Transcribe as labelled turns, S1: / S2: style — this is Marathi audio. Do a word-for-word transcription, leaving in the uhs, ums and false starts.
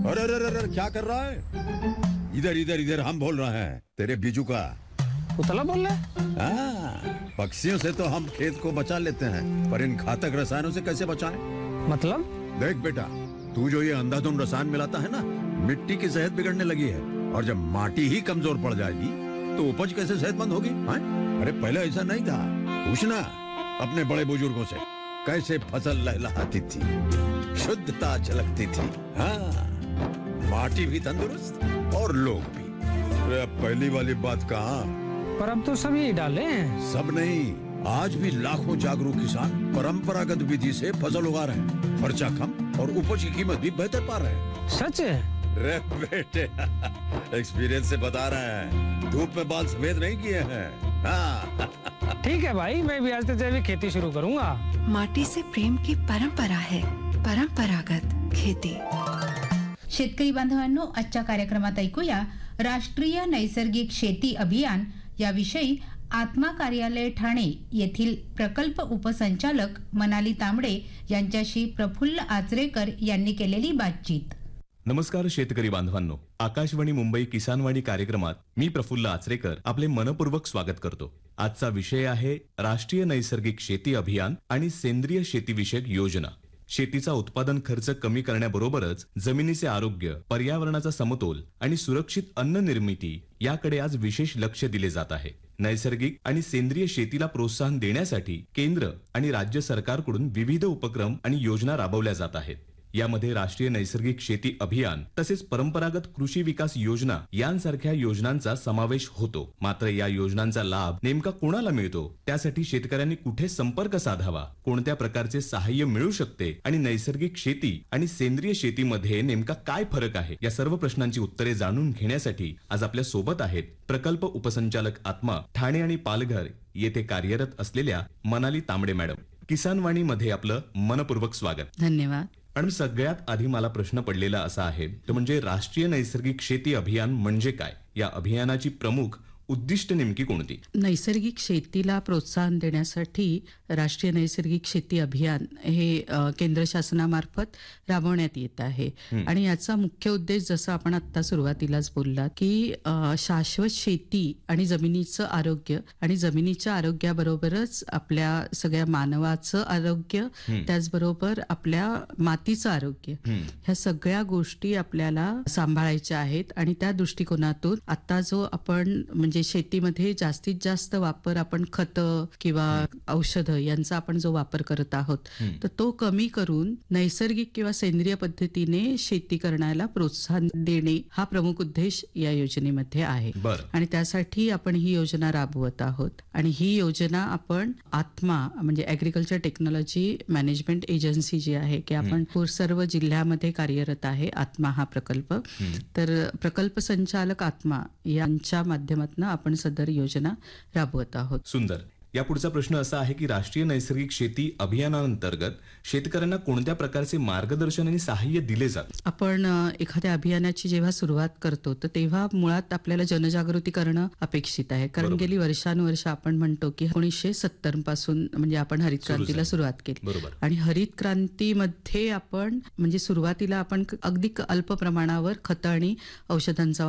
S1: अरे अरे अरे अरे, क्या कर रहा है? इधर इधर इधर हम बोल रहे हैं तेरे बीजू का।
S2: उतला बोल रहा है?
S1: हाँ, पक्षियों से तो हम खेत को बचा लेते हैं, पर इन घातक रसायनों से कैसे बचाएं?
S2: मतलब?
S1: देख बेटा, तू जो ये अंधाधुंध रसायन मिलाता है ना, मिट्टी की सेहत बिगड़ने लगी है। और जब माटी ही कमजोर पड़ जाएगी तो उपज कैसे सेहतमंद होगी? हाँ? अरे पहले ऐसा नहीं था। पूछना अपने बड़े बुजुर्गों से, कैसे फसल लहलहाती थी, शुद्धता झलकती थी। हाँ, माटी भी तंदुरुस्त और लोग भी। अरे अब पहली वाली बात कहाँ?
S2: पर अब तो सभी डाले हैं।
S1: सब नहीं, आज भी लाखों जागरूक किसान परंपरागत विधि से फसल उगा रहे हैं। खर्चा कम और उपज की कीमत भी बेहतर पा रहे हैं।
S2: सच है?
S1: रे बेटे, एक्सपीरियंस से बता रहे हैं, धूप में बाल सफेद नहीं किए हैं। हाँ।
S2: ठीक है भाई, मैं भी आज से जैविक खेती शुरू करूंगा।
S3: माटी से प्रेम की परंपरा है, परंपरागत खेती।
S4: शेतकरी बांधवांनो, आजच्या कार्यक्रमात ऐकूया राष्ट्रीय नैसर्गिक शेती अभियान याविषयी आत्मा कार्यालय ठाणे येथील प्रकल्प उपसंचालक मनाली तांबडे यांच्याशी प्रफुल्ल आचरेकर यांनी केलेली बातचीत।
S5: नमस्कार शेतकरी बांधवांनो, आकाशवाणी मुंबई किसानवाणी कार्यक्रमात मी प्रफुल्ल आचरेकर आपले मनपूर्वक स्वागत करतो। आजचा विषय आहे राष्ट्रीय नैसर्गिक शेती अभियान आणि सेंद्रिय शेतीविषयक योजना। शेतीचा उत्पादन खर्च कमी करण्याबरोबरच जमिनीचे आरोग्य, पर्यावरणाचा समतोल आणि सुरक्षित अन्न निर्मिती याकडे आज विशेष लक्ष दिले जात आहे। नैसर्गिक आणि सेंद्रिय शेतीला प्रोत्साहन देण्यासाठी केंद्र आणि राज्य सरकारकडून विविध उपक्रम आणि योजना राबवल्या जात आहेत। यामध्ये राष्ट्रीय नैसर्गिक शेती अभियान तसेच परंपरागत कृषी विकास योजना यांसारख्या योजनांचा समावेश होतो। मात्र या योजनांचा लाभ नेमका कोणाला मिळतो, त्यासाठी शेतकऱ्यांनी कुठे संपर्क साधावा, कोणत्या प्रकारचे सहाय्य मिळू शकते आणि नैसर्गिक शेती आणि सेंद्रिय शेतीमध्ये नेमका काय फरक आहे, या सर्व प्रश्नांची उत्तरे जाणून घेण्यासाठी आज आपल्या सोबत आहेत प्रकल्प उपसंचालक आत्मा ठाणे आणि पालघर येथे कार्यरत असलेल्या मनाली तांबडे मॅडम। किसानवाणी मध्ये आपलं मनपूर्वक स्वागत।
S6: धन्यवाद।
S5: आणि सगळ्यात आधी मला प्रश्न पडलेला असा आहे, तो म्हणजे राष्ट्रीय नैसर्गिक शेती अभियान म्हणजे काय? या अभियानाची प्रमुख उद्दिष्ट नेमकी कोणती?
S6: नैसर्गिक शेतीला प्रोत्साहन देण्यासाठी राष्ट्रीय नैसर्गिक शेती अभियान हे केंद्र शासनामार्फत राबवण्यात येत आहे। आणि याचा मुख्य उद्देश जसं आपण आता सुरुवातीलाच बोलला की शाश्वत शेती आणि जमिनीचं आरोग्य आणि जमिनीच्या आरोग्याबरोबरच आपल्या सगळ्या मानवाचं आरोग्य, त्याचबरोबर आपल्या मातीचं आरोग्य, ह्या सगळ्या गोष्टी आपल्याला सांभाळायच्या आहेत। आणि त्या दृष्टिकोनातून आता जो आपण म्हणजे शेतीमध्ये जास्तीत जास्त वापर आपण खत किंवा औषध यांचा आपण जो वापर करत आहोत, तर तो कमी करून नैसर्गिक किंवा सेंद्रिय पद्धतीने शेती करण्याला प्रोत्साहन देणे हा प्रमुख उद्देश या योजनेमध्ये आहे। आणि त्यासाठी आपण ही योजना राबवत आहोत। आणि ही योजना आपण आत्मा म्हणजे ऍग्रीकल्चर टेक्नॉलॉजी मॅनेजमेंट एजन्सी जी आहे की आपण सर्व जिल्ह्यामध्ये कार्यरत आहे आत्मा हा प्रकल्प। तर प्रकल्प संचालक आत्मा यांच्या माध्यमातून आपण सदर योजना राबवत आहोत।
S5: सुंदर। या पुढचा प्रश्न असा आहे की राष्ट्रीय नैसर्गिक शेती अभियानांतर्गत शेतकऱ्यांना कोणत्या प्रकारचे मार्गदर्शन आणि सहाय्य दिले जाते?
S6: आपण एखाद्या अभियानाची जेव्हा सुरुवात करतो तर तेव्हा मुळात आपल्याला जनजागृती करणं अपेक्षित आहे। कारण गेली वर्षानुवर्ष आपण म्हणतो की एकोणीसशे सत्तर पासून म्हणजे आपण हरित क्रांतीला सुरुवात केली। आणि हरित क्रांतीमध्ये आपण म्हणजे सुरुवातीला आपण अगदी अल्प प्रमाणावर खत आणि औषधांचा